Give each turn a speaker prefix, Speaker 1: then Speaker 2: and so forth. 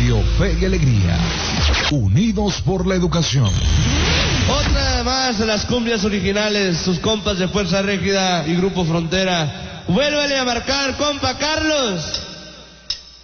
Speaker 1: Radio Fe y Alegría. Unidos por la educación.
Speaker 2: Otra más de las cumbias originales, sus compas de Fuerza Régida y Grupo Frontera. Vuélvale a marcar, compa Carlos.